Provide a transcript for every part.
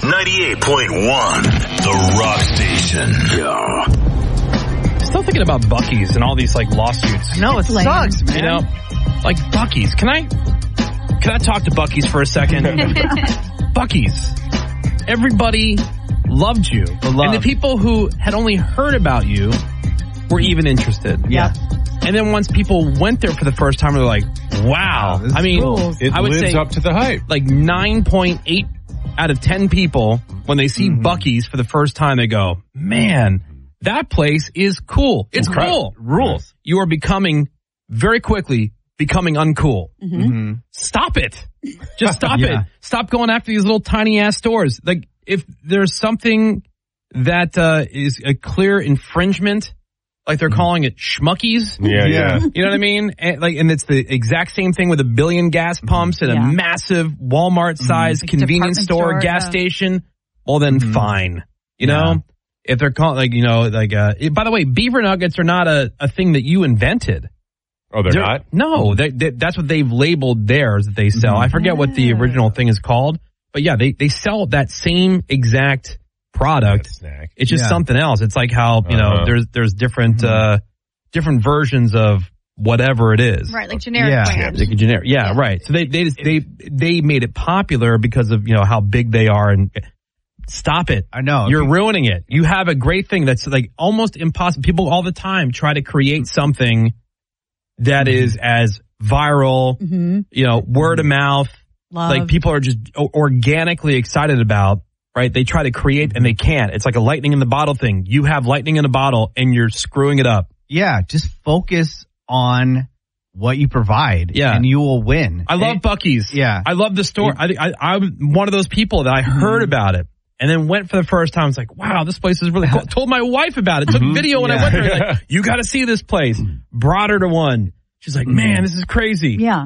98.1, The Rock Station. Yeah. Still thinking about Buc-ee's and all these like lawsuits. No, it sucks, man. You know, like Buc-ee's. Can I talk to Buc-ee's for a second? Buc-ee's. Everybody loved you. And the people who had only heard about you were even interested. Yeah. And then once people went there for the first time, they're like, wow. I mean, it lives up to the hype. Like 9.8 out of 10 people, when they see Buc-ee's for the first time, they go, man, that place is cool. It's cool. Rules. You are very quickly becoming uncool. Mm-hmm. Stop it. Just stop it. Stop going after these little tiny ass stores. Like, if there's something that is a clear infringement, like they're calling it Schmuckies. Yeah. You know what I mean? And it's the exact same thing with 1 billion gas pumps and a massive Walmart-sized like convenience store, gas station. Well, then fine. You know? If they're calling, by the way, beaver nuggets are not a thing that you invented. Oh, they're not? No, that's what they've labeled theirs that they sell. I forget what the original thing is called. But yeah, they sell that same exact product. Snack. It's just something else. It's like how, there's different different versions of whatever it is. Right, like generic brands. Like generic. Yeah, right. So they made it popular because of, how big they are. And stop it. I know. You're ruining it. You have a great thing that's like almost impossible. People all the time try to create something that is as viral, word of mouth, like people are just organically excited about. Right? They try to create and they can't. It's like a lightning in the bottle thing. You have lightning in a bottle and you're screwing it up. Yeah. Just focus on what you provide. Yeah. And you will win. I love Buc-ee's. Yeah. I love the store. I'm one of those people that I heard about it and then went for the first time. I was like, wow, this place is really cool. Told my wife about it. Took video when I went there. Like, you got to see this place. Brought her to one. She's like, man, this is crazy. Yeah.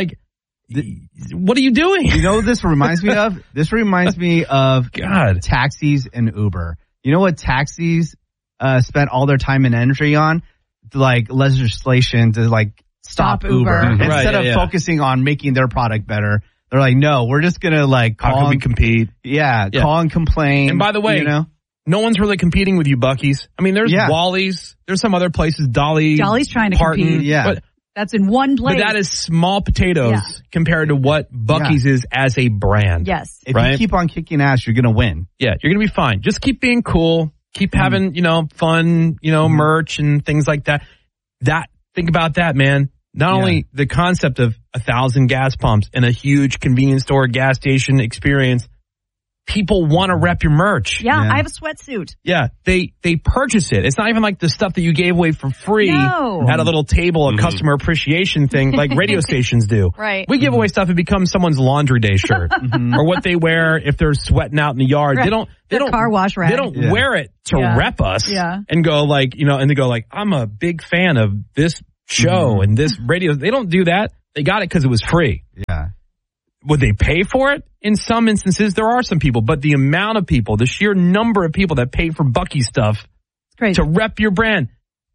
What are you doing? You know what this reminds me of? This reminds me of taxis and Uber. You know what taxis spent all their time and energy on? Like legislation to stop Uber. Instead of focusing on making their product better. They're like, no, we're just going to call How can we compete? Yeah, call and complain. And by the way, no one's really competing with you, Buc-ee's. I mean, there's Wally's. There's some other places. Dolly's trying to Parton, compete. Yeah. But that's in one place. But that is small potatoes compared to what Buc-ee's is as a brand. Yes. If you keep on kicking ass, you're going to win. Yeah, you're going to be fine. Just keep being cool. Keep having, fun, merch and things like that. Think about that, man. Not only the concept of 1,000 gas pumps and a huge convenience store gas station experience, people want to rep your merch. Yeah, I have a sweatsuit. Yeah, they purchase it. It's not even like the stuff that you gave away for free at a little table, a customer appreciation thing like radio stations do. Right. We give away stuff that becomes someone's laundry day shirt or what they wear if they're sweating out in the yard. Right. They don't car wash rag. They don't wear it to rep us and go and they go I'm a big fan of this show and this radio. They don't do that. They got it because it was free. Yeah. Would they pay for it? In some instances, there are some people, but the amount of people, the sheer number of people that pay for Buc-ee's stuff to rep your brand,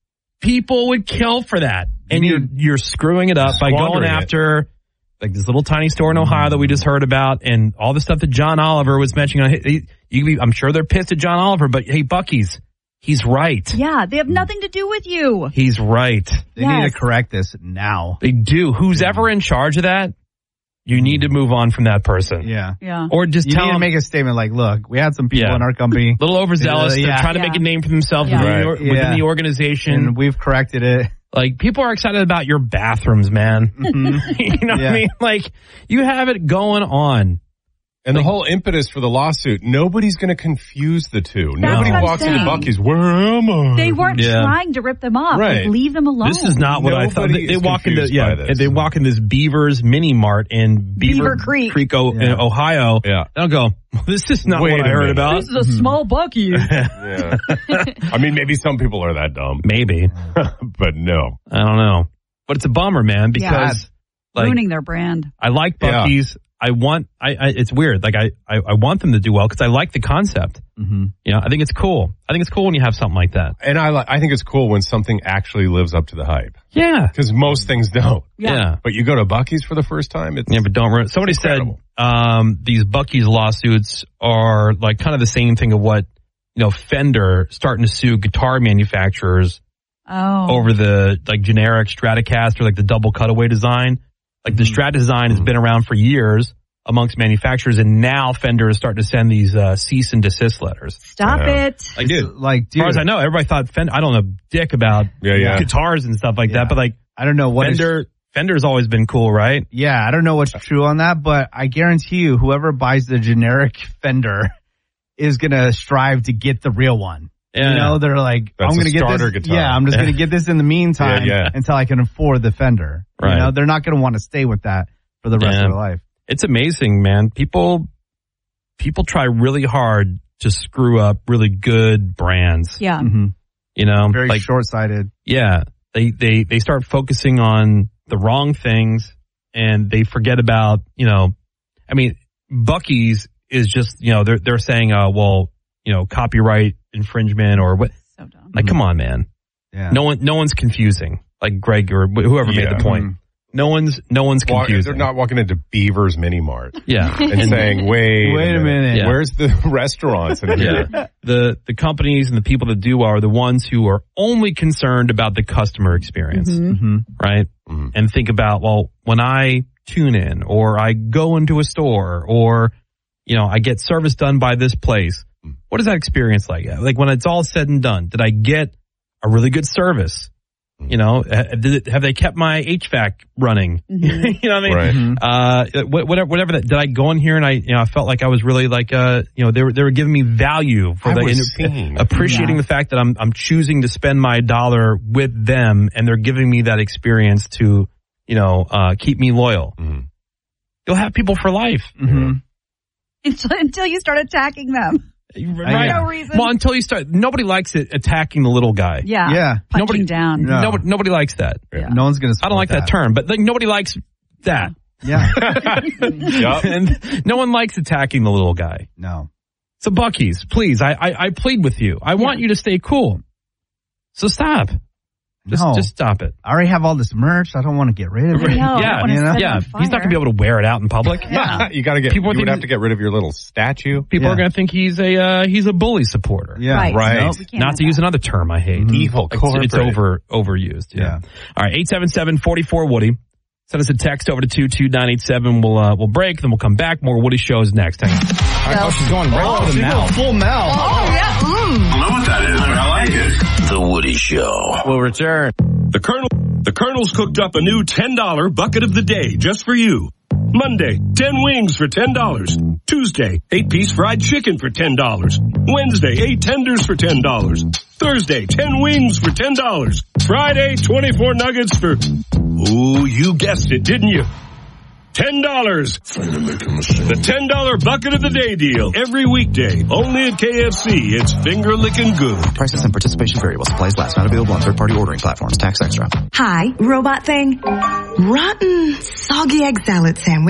people would kill for that. And you're screwing it up by going after like this little tiny store in Ohio that we just heard about and all the stuff that John Oliver was mentioning. I'm sure they're pissed at John Oliver, but hey, Buc-ee's, he's right. Yeah, they have nothing to do with you. He's right. They need to correct this now. They do. Who's ever in charge of that? You need to move on from that person. Yeah. Or just you need to make a statement like, look, we had some people in our company. A little overzealous. They're trying to make a name for themselves within the organization. And we've corrected it. Like, people are excited about your bathrooms, man. You know what I mean? Like, you have it going on. And the whole impetus for the lawsuit, nobody's going to confuse the two. Nobody walks into Buc-ee's, where am I? They weren't trying to rip them off. Right. Like, leave them alone. This is not what I thought. They walk into they walk in this Beaver's Mini Mart in Beaver Creek, in Ohio. Yeah. They'll go, this is not what I heard about. This is a small Buc-ee's. I mean, maybe some people are that dumb. Maybe. But no. I don't know. But it's a bummer, man, because ruining their brand. I like Buc-ee's. it's weird. Like I want them to do well because I like the concept. Mm-hmm. You know, I think it's cool. I think it's cool when you have something like that. And I think it's cool when something actually lives up to the hype. Yeah. Because most things don't. Yeah. But you go to Buc-ee's for the first time. But don't ruin. Somebody said these Buc-ee's lawsuits are like kind of the same thing of what, you know, Fender starting to sue guitar manufacturers over the like generic Stratocaster, like the double cutaway design. Like the Strat design has been around for years amongst manufacturers, and now Fender is starting to send these cease and desist letters. Stop it. Like, dude, like, as far as I know, everybody thought Fender, I don't know dick about guitars and stuff like that, but like, I don't know what Fender's always been cool, right? Yeah, I don't know what's true on that, but I guarantee you, whoever buys the generic Fender is going to strive to get the real one. Yeah. You know, they're like, That's I'm going to get this. guitar. Yeah, I'm just going to get this in the meantime until I can afford the Fender. Right. You know, they're not going to want to stay with that for the rest of their life. It's amazing, man. People try really hard to screw up really good brands. Yeah. Mm-hmm. You know, very like, short-sighted. Yeah. They start focusing on the wrong things and they forget about, you know, I mean, Buc-ee's is just, you know, they're saying, well, you know, copyright infringement or what? So dumb. Like, come on, man. Yeah. No one's confusing. Like Greg or whoever made the point. No one's confusing. They're not walking into Beaver's Mini Mart. Yeah. And saying, wait a minute. Yeah. Where's the restaurants? Yeah. The companies and the people that do are the ones who are only concerned about the customer experience. Mm-hmm. Right? Mm-hmm. And think about, well, when I tune in or I go into a store or, you know, I get service done by this place. What is that experience like? Like when it's all said and done, did I get a really good service? You know, have they kept my HVAC running? Mm-hmm. You know what I mean? Right. Whatever that, did I go in here and I felt like I was really like, you know, they were giving me value for appreciating the fact that I'm choosing to spend my dollar with them and they're giving me that experience to, you know, keep me loyal. Mm-hmm. You'll have people for life. Mm-hmm. Until you start attacking them. Right. For no reason. Well, until you start, nobody likes it attacking the little guy. Yeah. Yeah. Punching down. No. Nobody likes that. Yeah. No one's going to. I don't like that term, but like nobody likes that. Yeah. And no one likes attacking the little guy. No. So Buc-ee's, please, I plead with you. I want you to stay cool. So stop. Just stop it. I already have all this merch. I don't want to get rid of it. Yeah. He's not going to be able to wear it out in public. Yeah. You got to get. You would have to get rid of your little statue. People are going to think he's a bully supporter. Yeah. Right. Nope. Not to use another term I hate. Mm-hmm. Evil. It's overused. Yeah. All right. 877-44-WOODY. Send us a text over to 22987. We'll break. Then we'll come back. More Woody shows next. Hang on. All right. She's going right to the mouth. Full mouth. Oh yeah. I don't know what that is, but I like it. The Woody Show. We'll return. The Colonel's cooked up a new $10 bucket of the day just for you. Monday, 10 wings for $10. Tuesday, 8-piece fried chicken for $10. Wednesday, 8 tenders for $10. Thursday, 10 wings for $10. Friday, 24 nuggets for, oh, you guessed it, didn't you? $10. The $10 bucket of the day deal. Every weekday. Only at KFC. It's finger licking good. Prices and participation vary while supplies last. Not available on third-party ordering platforms. Tax extra. Hi, robot thing. Rotten, soggy egg salad sandwich.